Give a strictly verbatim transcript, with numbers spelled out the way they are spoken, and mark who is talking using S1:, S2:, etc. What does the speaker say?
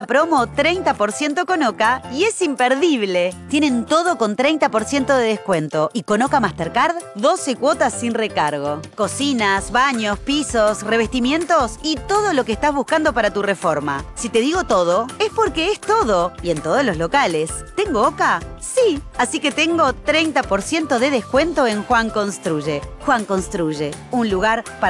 S1: promo treinta por ciento con Oca y es imperdible. Tienen todo con treinta por ciento de descuento y con Oca Mastercard, doce cuotas sin recargo. Cocinas, baños, pisos, revestimientos y todo lo que estás buscando para tu reforma. Si te digo todo, es porque es todo y en todos los locales. ¿Tengo Oca? Sí, así que tengo treinta por ciento de descuento en Juan Construye. Juan Construye, un lugar para